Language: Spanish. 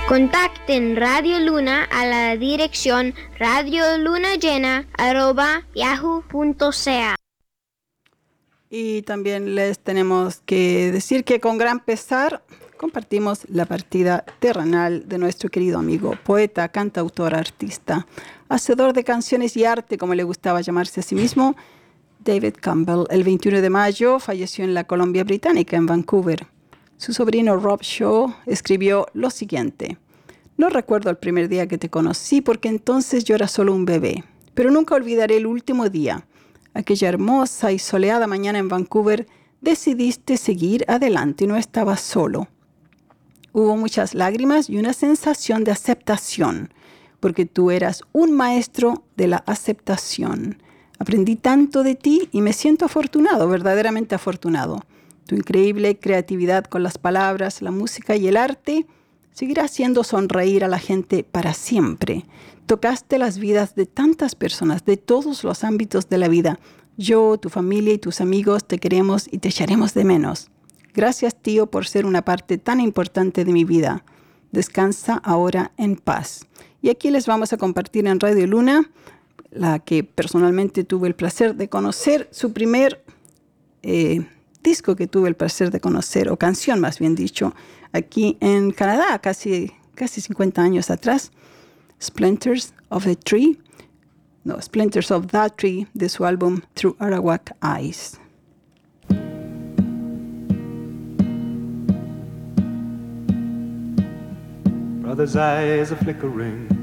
Contacten Radio Luna a la dirección radiolunallena@yahoo.ca. Y también les tenemos que decir que con gran pesar compartimos la partida terrenal de nuestro querido amigo, poeta, cantautor, artista, hacedor de canciones y arte, como le gustaba llamarse a sí mismo, David Campbell. El 21 de mayo falleció en la Columbia Británica, en Vancouver. Su sobrino Rob Shaw escribió lo siguiente: no recuerdo el primer día que te conocí porque entonces yo era solo un bebé, pero nunca olvidaré el último día. Aquella hermosa y soleada mañana en Vancouver, decidiste seguir adelante y no estabas solo. Hubo muchas lágrimas y una sensación de aceptación, porque tú eras un maestro de la aceptación. Aprendí tanto de ti y me siento afortunado, verdaderamente afortunado. Tu increíble creatividad con las palabras, la música y el arte seguirá haciendo sonreír a la gente para siempre. Tocaste las vidas de tantas personas, de todos los ámbitos de la vida. Yo, tu familia y tus amigos te queremos y te echaremos de menos. Gracias, tío, por ser una parte tan importante de mi vida. Descansa ahora en paz. Y aquí les vamos a compartir en Radio Luna, la que personalmente tuve el placer de conocer, su primer disco que tuve el placer de conocer, o canción más bien dicho, aquí en Canadá, casi 50 años atrás, Splinters of the Tree, de su álbum Through Arawak Eyes. Brother's eyes are flickering,